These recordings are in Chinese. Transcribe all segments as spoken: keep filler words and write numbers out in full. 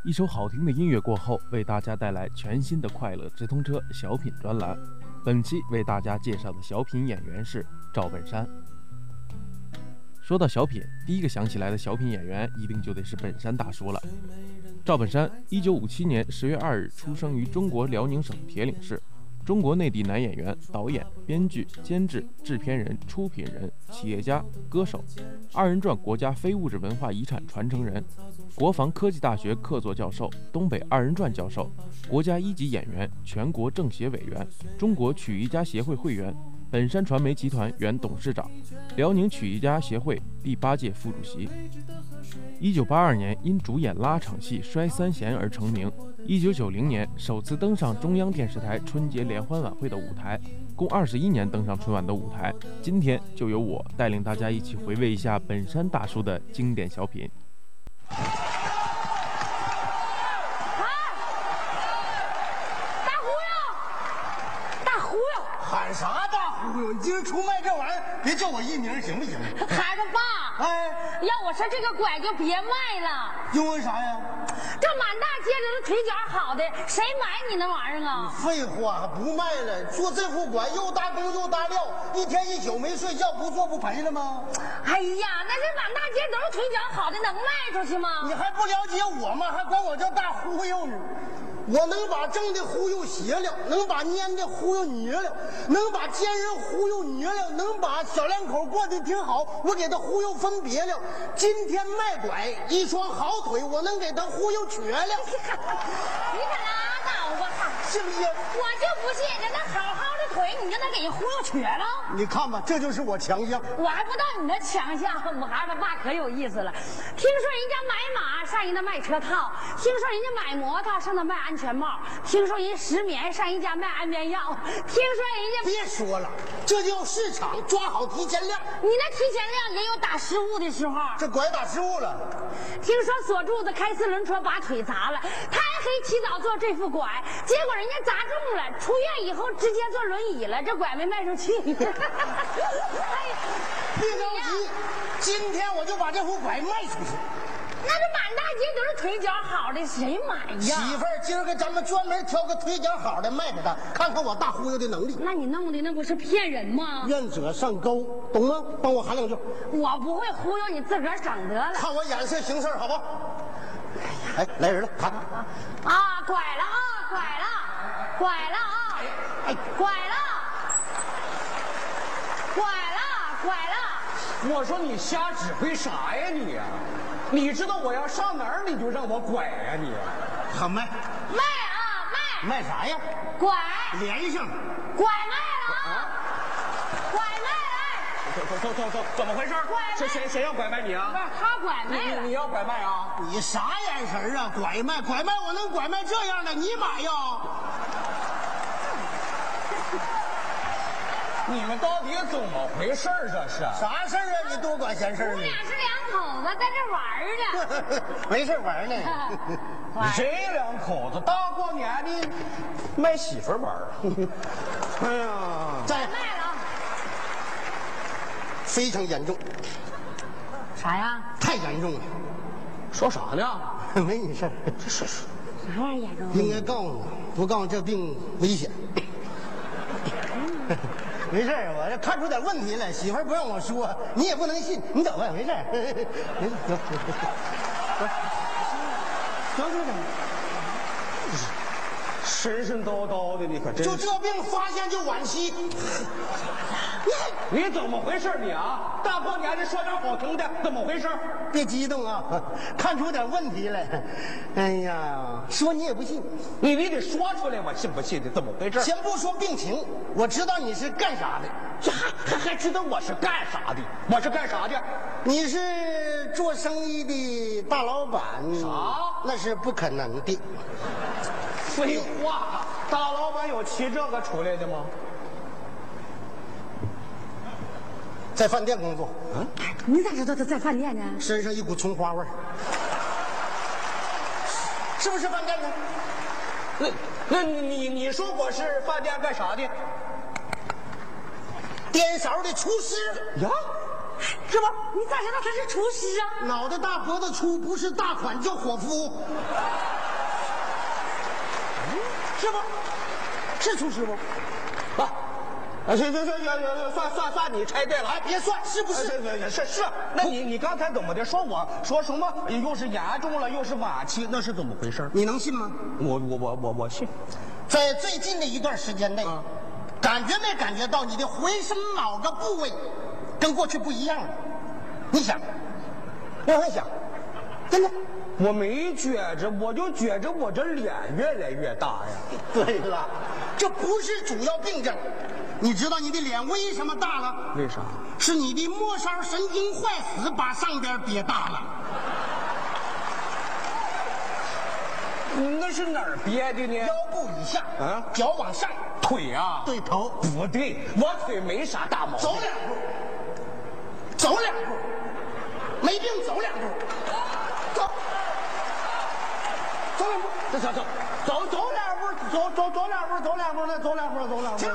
一首好听的音乐过后，为大家带来全新的快乐直通车小品专栏。本期为大家介绍的小品演员是赵本山。说到小品，第一个想起来的小品演员一定就得是本山大叔了。赵本山，一九五七年十月二日出生于中国辽宁省铁岭市，中国内地男演员、导演、编剧、监制、制片人、出品人、企业家、歌手，二人转国家非物质文化遗产传承人，国防科技大学客座教授，东北二人转教授，国家一级演员，全国政协委员，中国曲艺家协会会员，本山传媒集团原董事长，辽宁曲艺家协会第八届副主席。一九八二年因主演拉场戏《摔三弦》而成名。一九九零年首次登上中央电视台春节联欢晚会的舞台，共二十一年登上春晚的舞台。今天就由我带领大家一起回味一下本山大叔的经典小品。 喊啥大忽悠？你今儿出卖这玩意儿，别叫我艺名行不行？ 孩子爸， 哎， 要我说这个拐就别卖了。 因为啥呀？ 这满大街都是腿脚好的，谁买你那玩意儿啊？ 废话，不卖了。做这副拐又搭工又搭料，一天一宿没睡觉，不做不赔了吗？ 哎呀，那这满大街都是腿脚好的，能卖出去吗？ 你还不了解我吗？还管我叫大忽悠呢？我能把正的忽悠邪了，能把蔫的忽悠捏了，能把奸人忽悠捏了，能把小两口过得挺好，我给他忽悠分别了。今天卖拐一双好腿，我能给他忽悠瘸了。 你可拉倒吧， 信不信？ 我就不信，人那好好的腿，你就能给人忽悠瘸了。 你看吧，这就是我强项。 我还不知道你的强项，我孩子爸可有意思了。听说人家买马上人家卖车套，听说人家买摩托上那卖安全帽，听说人失眠上人家卖安眠药，听说人家别说了，这叫市场，抓好提前量。 你那提前量也有打失误的时候。 这拐打失误了。 听说锁柱子开四轮车把腿砸了，他还可以起早做这副拐，结果人家砸中了，出院以后直接坐轮椅了，这拐没卖出去。哎呀， 别着急，今天我就把这副拐卖出去。 那这满大街都是腿脚好的，谁买呀？ 媳妇儿，今儿个咱们专门挑个腿脚好的卖给他，看看我大忽悠的能力。 那你弄的那不是骗人吗？ 愿者上钩，懂吗？帮我喊两句。 我不会忽悠，你自个儿整得了。 看我眼色行事，好不好？哎，来人了，看。 啊，拐了啊，拐了，拐了啊， 哎， 拐了，拐了，拐了。 我说你瞎指挥啥呀你呀？你知道我要上哪儿你就让我拐呀你？ 好卖。 卖啊卖。 卖啥呀？ 拐。 连上。 拐卖了啊！拐卖来。 走走走走，怎么回事？谁谁谁要拐卖你啊？ 不是他拐卖了。 你你要拐卖啊？ 你啥眼神啊？拐卖拐卖，我能拐卖这样的？你买呀？ 你们到底怎么回事儿？这是啥事儿啊？你多管闲事儿呢？ 我俩是两口子在这玩呢。 没事玩呢。 谁两口子大过年的卖媳妇玩儿？哎呀， 在卖了。 非常严重。 啥呀？ 太严重了。 说啥呢？ 没你事儿。 这是是啥玩意儿严重？ 应该告诉你，不告诉这病危险。没事儿，我这看出点问题了，媳妇儿不让我说，你也不能信，你走吧，没事儿。没事，走，走，走，走，走。 神神叨叨的，你可真就这病发现就晚期。 你怎么回事你啊？大过年的说点好听的，怎么回事？ 别激动啊，看出点问题来。哎呀，说你也不信， 你你得说出来，我信不信的？怎么回事？ 先不说病情，我知道你是干啥的。 这还还还知道我是干啥的？我是干啥的？ 你是做生意的大老板。 啥？ 那是不可能的。 废话，大老板有骑这个出来的吗？ 在饭店工作。 嗯，你咋知道他在饭店呢？ 身上一股葱花味儿，是不是饭店呢？ 那那你你说我是饭店干啥的？ 颠勺的厨师呀？ 是吧？你咋知道他是厨师啊？ 脑袋大脖子粗，不是大款叫伙夫。 是不？是厨师不？啊，啊，行行行行行，算算算，你猜对了。 哎，别算，是不是？ 是是是。那你你刚才怎么的？说我说什么？又是严重了，又是晚期，那是怎么回事？ 你能信吗？ 我我我我我信。 在最近的一段时间内，啊、感觉没感觉到你的浑身某个部位跟过去不一样了？你想，我会想，真的。 我没觉着，我就觉着我这脸越来越大呀。 对了，这不是主要病症。你知道你的脸为什么大了？ 为啥？ 是你的末梢神经坏死把上边憋大了。 那是哪儿憋的呢？ 腰部以下， 啊， 脚往上， 腿啊， 对头。 不对，我腿没啥大毛病。 走两步，走两步，没病走两步，走。走两步， 走走走，走走两步，走走走两步，走两步，再走两步，走两步。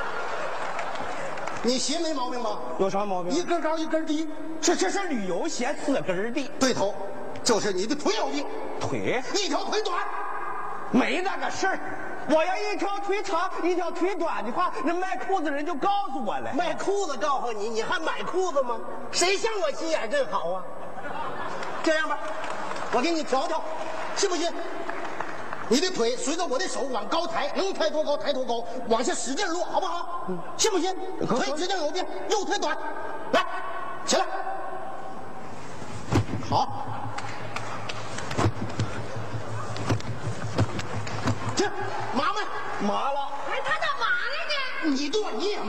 你鞋没毛病吧？ 有啥毛病？ 一根高一根低， 这这是旅游鞋四根地。 对头，就是你的腿有病。 腿？ 一条腿短？ 没那个事儿。我要一条腿长，一条腿短的话，那卖裤子人就告诉我了。 卖裤子告诉你，你还买裤子吗？谁像我心眼真好啊？这样吧，我给你调调。信不信？你的腿随着我的手往高抬，能抬多高抬多高，往下使劲落，好不好？嗯、信不信？腿指定有病，右腿短，来，起来，好，这麻没？ 麻了。 哎，他咋麻了呢？ 你剁你也麻，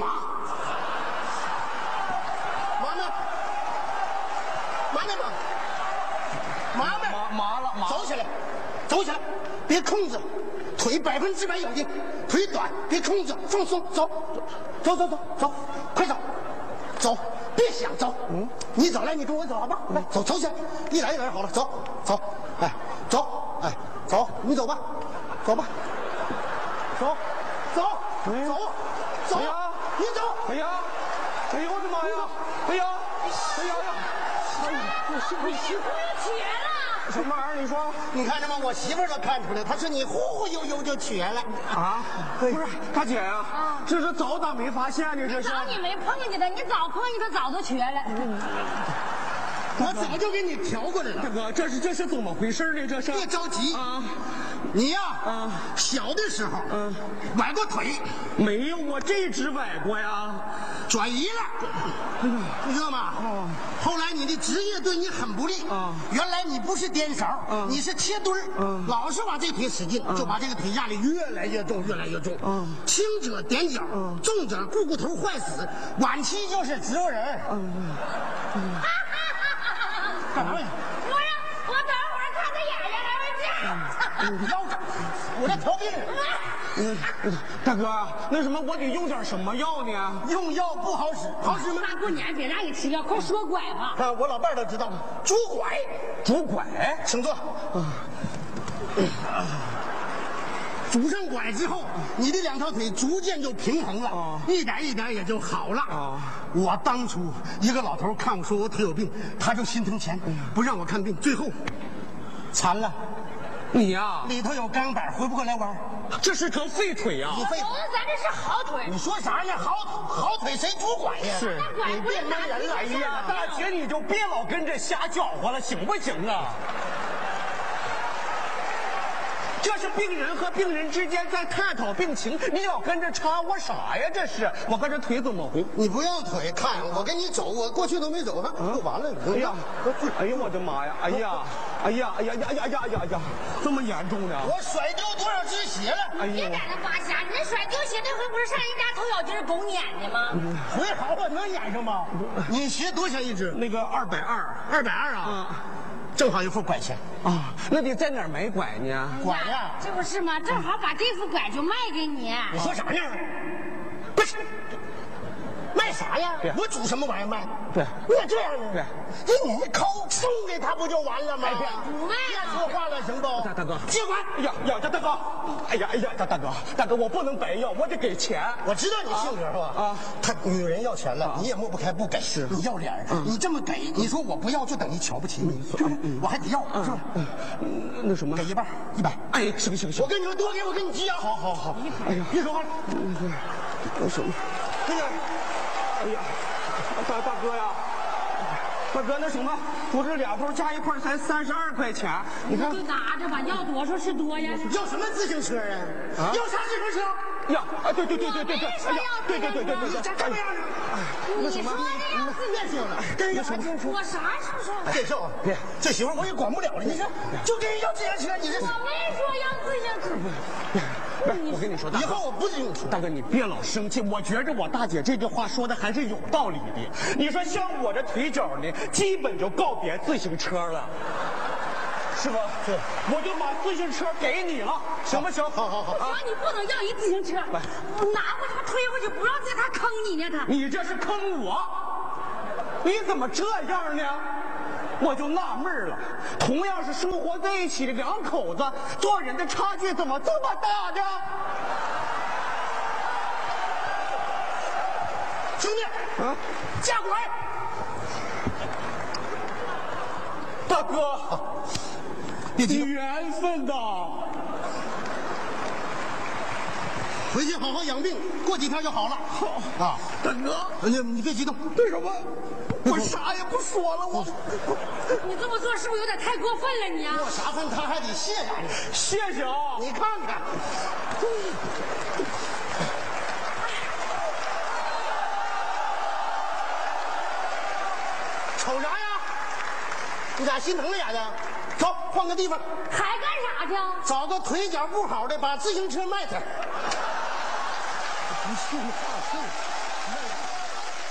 麻没？麻没麻？麻没？ 麻麻了，麻。 走起来。走起来，别控制，腿百分之百有劲，腿短，别控制，放松，走，走走走走，快走，走，别想走，嗯，你走来，你跟我走好吧？来，走走起来，一来一来好了，走走，哎，走，哎，走，你走吧，走吧，走，走，走，走，你走， 哎呀，哎呦我的妈呀，哎呀，哎呀呀，哎呀，我是不是你不要瘸了？ 什么玩意儿？你说， 你看着吗？我媳妇儿都看出来，她说你忽忽悠悠就瘸了啊！不是，大姐呀， 啊， 这是早咋没发现呢？这是早你没碰见他，你早碰见他早都瘸了。 我早就给你调过来了。 大哥，这是这是怎么回事呢？这是别着急啊！ 你呀， 啊， 小的时候，嗯，崴过腿， 没有，我这只崴过呀， 转移了，你知道吗？哦。后来你的职业对你很不利啊。原来你不是颠勺，你是切墩儿，老是往这腿使劲，就把这个腿压力越来越重，越来越重。轻者踮脚，重者股骨头坏死，晚期就是植物人。干啥呀？ 我呀，我等会儿看他眼睛还会这样。 你腰杆，我这调病人。 嗯，大哥，那什么，我得用点什么药呢？ 用药不好使，好使吗？ 大过年别让你吃药，快说拐吧。 啊，我老伴儿都知道，拄拐， 拄拐， 请坐。拄上拐之后，你的两条腿逐渐就平衡了，哦、一点一点也就好了。哦、我当初一个老头看我说我腿有病，他就心疼钱，嗯、不让我看病，最后残了。 你呀、啊， 里头有钢板，回不过来玩。 这是条废腿呀、啊！ 你废话，咱这是好腿。 你说啥呢？好好腿谁拄拐呀？ 是， 你别蒙人了。 哎呀，大姐你就别老跟这瞎搅和了，行不行啊？这是病人和病人之间在探讨病情，你老跟着插我啥呀？这是我看这腿怎么回？ 你不要腿，看我跟你走，我过去都没走，哈，就完了。 哎呀，哎呀，我的妈呀！哎呀，哎呀，哎呀呀呀呀呀呀！这么严重呢？ 我甩丢多少只鞋了？ 哎呀，别在那扒瞎！你那甩丢鞋那回不是上人家头小鸡狗撵的吗？ 腿好了能撵上吗？你鞋多少钱一只？ 那个二百二， 二百二啊！正好一副拐钱啊，那得在哪儿买拐呢？ 拐呀， 这不是吗？正好把这副拐就卖给你。 你说啥呢？不是， 卖啥呀？ 对我煮什么玩意儿卖？ 对， 那这样呢？ 对， 这你抠送给他不就完了吗？ 不卖别说话了，行不？ 大大哥， 借款。 哎呀呀，大大哥，哎呀哎呀，大大哥，大哥，我不能白要，我得给钱。 我知道你性格是吧？啊，他女人要钱了，你也抹不开不给，是你要脸儿，你这么给，你说我不要就等于瞧不起你，是吧？我还得要，是吧？ 那什么， 给一半，一百。 哎，行行行， 我跟你说，多给我给你急啊！ 好好好， 哎呀，别说话了。 那什么， 那个， 哎呀，大大哥呀，大哥，那什么，我这俩头加一块才三十二块钱，你看就拿着吧，要多少是多呀。 要什么自行车啊？要啥自行车？ 呀，啊，对对对对对对， 我没说要对对对对对对， 这这么样呢？ 你说的要自别说了，跟人还清楚。 我啥时候说？ 别笑啊！别，这媳妇我也管不了了。你说，就跟人要自行车，你这我没说要自行车。 我跟你说，大哥， 以后我不自行车。 大哥，你别老生气。我觉着我大姐这句话说的还是有道理的。你说像我这腿脚呢，基本就告别自行车了，是吧？ 是。 我就把自行车给你了，行不行？ 好好好。 我说你不能要一自行车，我拿回去推回去，不让在他坑你呢。他， 你这是坑我！你怎么这样呢？我就纳闷了，同样是生活在一起的两口子，做人的差距怎么这么大呢？ 兄弟， 啊， 下拐！ 大哥， 别激动， 缘分呐！ 回去好好养病，过几天就好了。 好啊， 大哥， 你你别激动， 为什么？我啥也不说了，我你这么做是不是有点太过分了？你啊， 过啥分他还得谢呀你。 谢谢啊！ 你看看，瞅啥呀？你咋心疼了眼的？走，换个地方， 还干啥去？ 找个腿脚不好的，把自行车卖他。 不信话事。